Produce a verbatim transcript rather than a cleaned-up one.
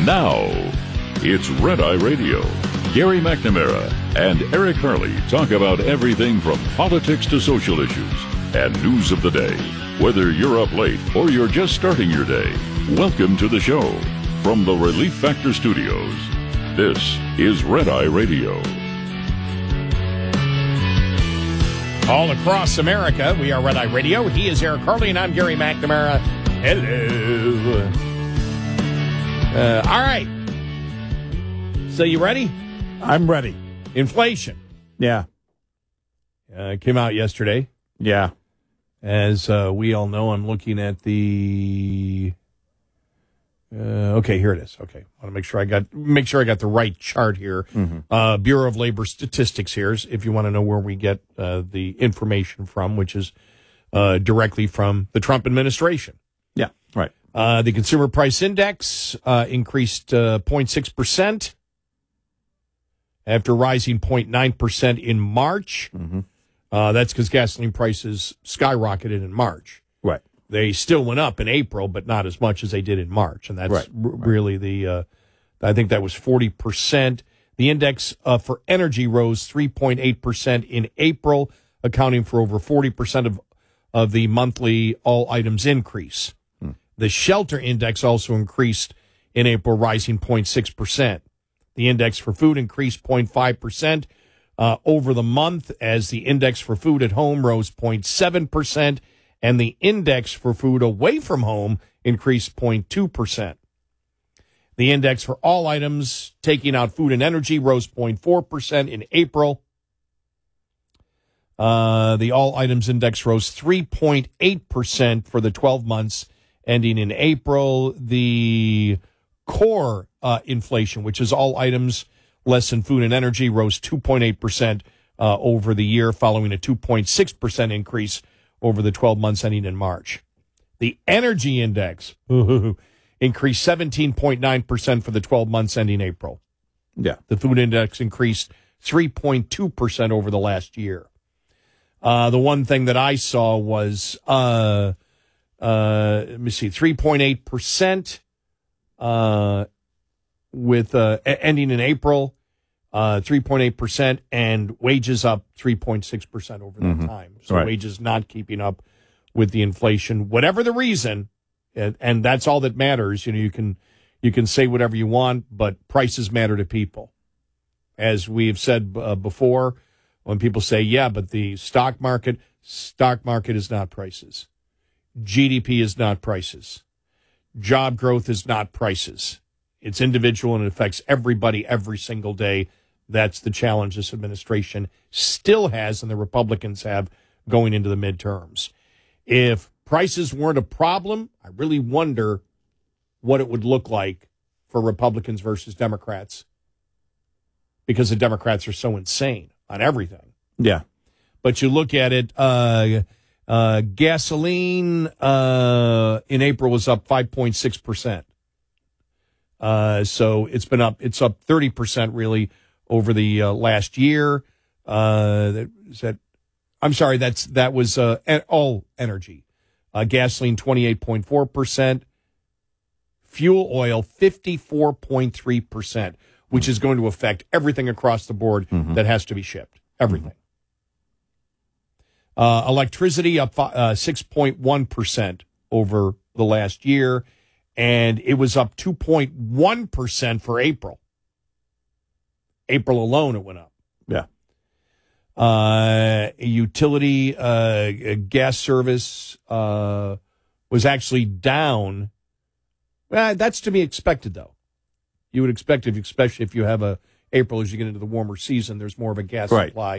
Now, it's Red Eye Radio. Gary McNamara and Eric Harley talk about everything from politics to social issues and news of the day. Whether you're up late or you're just starting your day, welcome to the show. From the Relief Factor Studios, this is Red Eye Radio. All across America, we are Red Eye Radio. He is Eric Harley, and I'm Gary McNamara. Hello. Uh, all right. So you ready? I'm ready. Inflation. Yeah. Uh, came out yesterday. Yeah. As uh, we all know, I'm looking at the... Uh, okay, here it is. Okay, I want to make sure I got make sure I got the right chart here. Mm-hmm. Uh, Bureau of Labor Statistics here, if you want to know where we get uh, the information from, which is uh, directly from the Trump administration. Yeah, right. Uh, the Consumer Price Index uh, increased uh, zero point six percent after rising zero point nine percent in March. Mm-hmm. Uh, that's because gasoline prices skyrocketed in March. Right. They still went up in April, but not as much as they did in March. And that's right, r- right. really the, uh, I think that was forty percent. The index uh, for energy rose three point eight percent in April, accounting for over forty percent of, of the monthly all items increase. Hmm. The shelter index also increased in April, rising zero point six percent. The index for food increased zero point five percent uh, over the month, as the index for food at home rose zero point seven percent. And the index for food away from home increased zero point two percent. The index for all items, taking out food and energy, rose zero point four percent in April. Uh, the all items index rose three point eight percent for the twelve months ending in April. The core uh, inflation, which is all items less than food and energy, rose two point eight percent uh, over the year, following a two point six percent increase over the twelve months ending in March. The energy index increased seventeen point nine percent for the twelve months ending April. Yeah. The food index increased three point two percent over the last year. Uh, the one thing that I saw was, uh, uh, let me see, three point eight percent uh, with uh, ending in April. Uh, three point eight percent, and wages up three point six percent over that mm-hmm. time. So right. wages not keeping up with the inflation, whatever the reason, and, and that's all that matters. You know, you can you can say whatever you want, but prices matter to people. As we've said uh, before, when people say, yeah, but the stock market, stock market is not prices. G D P is not prices. Job growth is not prices. It's individual, and it affects everybody every single day. That's the challenge this administration still has, and the Republicans have going into the midterms. If prices weren't a problem, I really wonder what it would look like for Republicans versus Democrats, because the Democrats are so insane on everything. Yeah. But you look at it, uh, uh, gasoline uh, in April was up five point six percent. Uh, so it's been up, it's up thirty percent really over the uh, last year. Uh, that, is that, I'm sorry, that's, that was, uh, all energy. Uh, gasoline, twenty-eight point four percent. Fuel oil, fifty-four point three percent, which mm-hmm. is going to affect everything across the board mm-hmm. that has to be shipped. Everything. Mm-hmm. Uh, electricity up, uh, six point one percent over the last year. And it was up two point one percent for April. April alone, it went up. Yeah. Uh, utility, uh, gas service, uh, was actually down. Well, that's to be expected, though. You would expect, if, especially if you have a April, as you get into the warmer season, there's more of a gas right. supply.